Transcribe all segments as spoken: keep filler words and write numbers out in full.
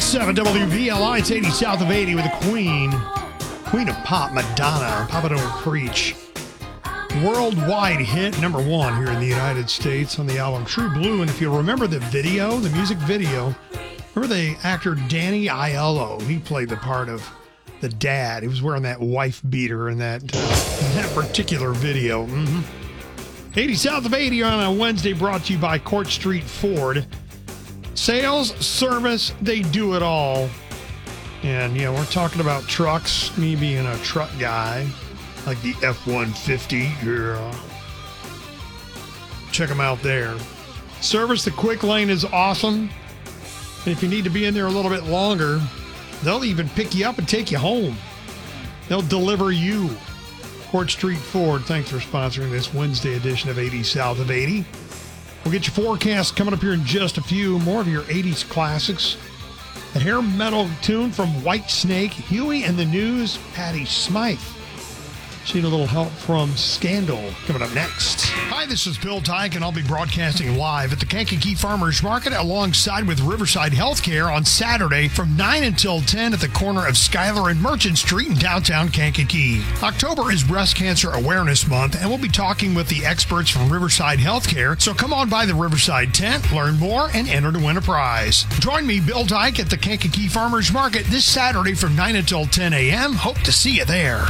point seven W V L I. It's eighty south of eighty with the Queen. Queen of Pop, Madonna. Papa Don't Preach. Worldwide hit, number one here in the United States on the album True Blue. And if you remember the video, the music video, remember the actor Danny Aiello? He played the part of the dad. He was wearing that wife beater in that, uh, in that particular video. Mm-hmm. eighty south of eighty on a Wednesday, brought to you by Court Street Ford. Sales, service, they do it all. And, you know, we're talking about trucks, me being a truck guy, like the F one fifty. Yeah. Check them out there. Service, the quick lane is awesome. And if you need to be in there a little bit longer, they'll even pick you up and take you home. They'll deliver you. Court Street Ford, thanks for sponsoring this Wednesday edition of eighty south of eighty. We'll get your forecast coming up here in just a few. More of your eighties classics. A hair metal tune from Whitesnake, Huey and the News, Patti Smythe. She need a little help from Scandal coming up next. Hi, this is Bill Tyke, and I'll be broadcasting live at the Kankakee Farmers Market alongside with Riverside Healthcare on Saturday from nine until ten at the corner of Schuyler and Merchant Street in downtown Kankakee. October is Breast Cancer Awareness Month, and we'll be talking with the experts from Riverside Healthcare. So come on by the Riverside tent, learn more, and enter to win a prize. Join me, Bill Tyke, at the Kankakee Farmers Market this Saturday from nine until ten a.m. Hope to see you there.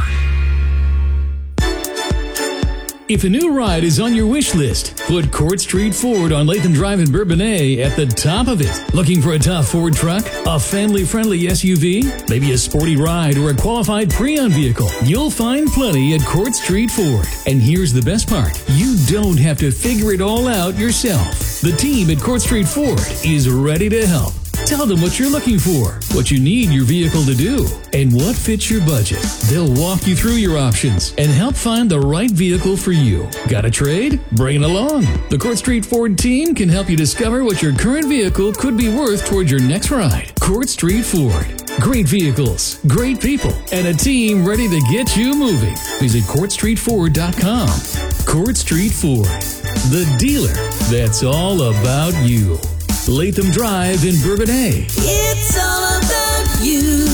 If a new ride is on your wish list, put Court Street Ford on Latham Drive in Bourbonnais at the top of it. Looking for a top Ford truck, a family-friendly S U V, maybe a sporty ride or a qualified pre-owned vehicle? You'll find plenty at Court Street Ford. And here's the best part. You don't have to figure it all out yourself. The team at Court Street Ford is ready to help. Tell them what you're looking for, what you need your vehicle to do, and what fits your budget. They'll walk you through your options and help find the right vehicle for you. Got a trade? Bring it along. The Court Street Ford team can help you discover what your current vehicle could be worth towards your next ride. Court Street Ford. Great vehicles, great people, and a team ready to get you moving. Visit court street ford dot com. Court Street Ford, the dealer that's all about you. Latham Drive in Bourbonnais. It's all about you.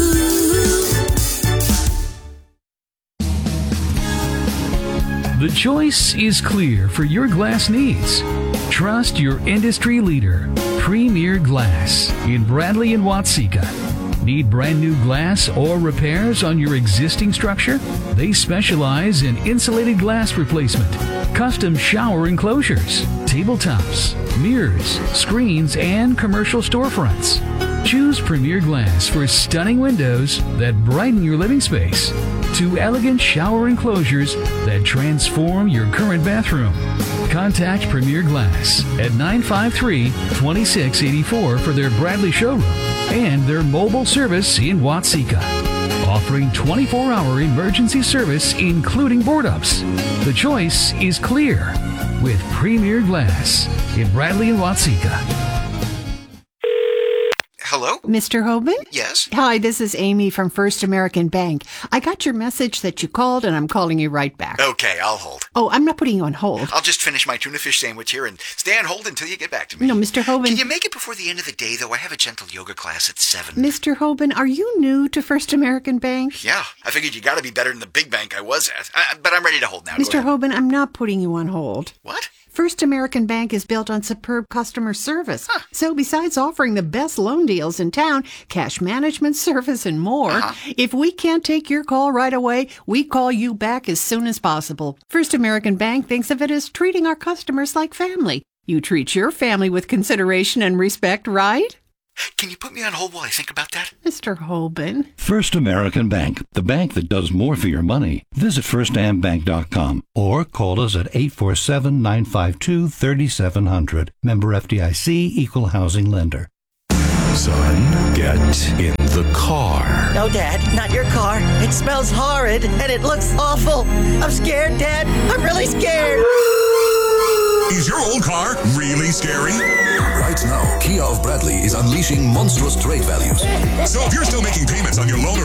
The choice is clear for your glass needs. Trust your industry leader, Premier Glass, in Bradley and Watseka. Need brand new glass or repairs on your existing structure? They specialize in insulated glass replacement, custom shower enclosures, tabletops, mirrors, screens, and commercial storefronts. Choose Premier Glass for stunning windows that brighten your living space, to elegant shower enclosures that transform your current bathroom. Contact Premier Glass at nine five three, two six eight four for their Bradley showroom and their mobile service in Watseka, offering twenty-four hour emergency service including board-ups. The choice is clear with Premier Glass in Bradley and Watseka. Hello? Mister Hoban? Yes? Hi, this is Amy from First American Bank. I got your message that you called, and I'm calling you right back. Okay, I'll hold. Oh, I'm not putting you on hold. I'll just finish my tuna fish sandwich here and stay on hold until you get back to me. No, Mister Hoban. Can you make it before the end of the day, though? I have a gentle yoga class at seven. Mister Hoban, are you new to First American Bank? Yeah, I figured you gotta be better than the big bank I was at. Uh, but I'm ready to hold now. Mister Hoban, I'm not putting you on hold. What? First American Bank is built on superb customer service. Huh. So besides offering the best loan deals in town, cash management service, and more, Uh-huh. if we can't take your call right away, we call you back as soon as possible. First American Bank thinks of it as treating our customers like family. You treat your family with consideration and respect, right? Can you put me on hold while I think about that? Mister Hoban. First American Bank, the bank that does more for your money. Visit first am bank dot com or call us at eight four seven, nine five two, three seven zero zero. Member F D I C, Equal Housing Lender. Son, get in the car. No, Dad, not your car. It smells horrid and it looks awful. I'm scared, Dad. I'm really scared. Is your old car really scary? Right now, Kia of Bradley is unleashing monstrous trade values. So if you're still making payments on your loan or